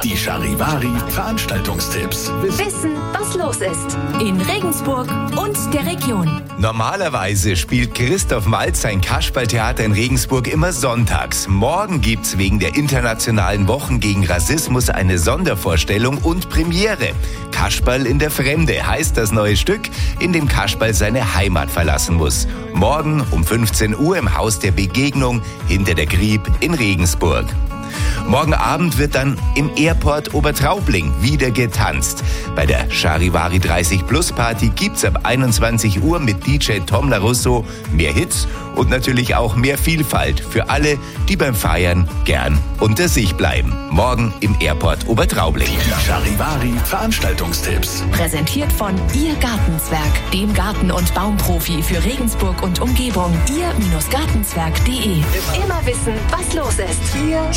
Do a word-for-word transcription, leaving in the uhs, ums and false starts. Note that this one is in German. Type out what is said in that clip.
Die Charivari Veranstaltungstipps. Wissen, was los ist in Regensburg und der Region. Normalerweise spielt Christoph Malz sein Kasperltheater in Regensburg immer sonntags. Morgen gibt's wegen der Internationalen Wochen gegen Rassismus eine Sondervorstellung und Premiere. Kasperl in der Fremde heißt das neue Stück, in dem Kasperl seine Heimat verlassen muss. Morgen um fünfzehn Uhr im Haus der Begegnung hinter der Grieb in Regensburg. Morgen Abend wird dann im Airport Obertraubling wieder getanzt. Bei der Charivari dreißig Plus Party gibt's ab einundzwanzig Uhr mit D J Tom LaRusso mehr Hits und natürlich auch mehr Vielfalt für alle, die beim Feiern gern unter sich bleiben. Morgen im Airport Obertraubling. Die Charivari Veranstaltungstipps. Präsentiert von Ihr Gartenzwerg, dem Garten- und Baumprofi für Regensburg und Umgebung. ihr Gartenzwerg punkt de. Immer wissen, was los ist. Ihr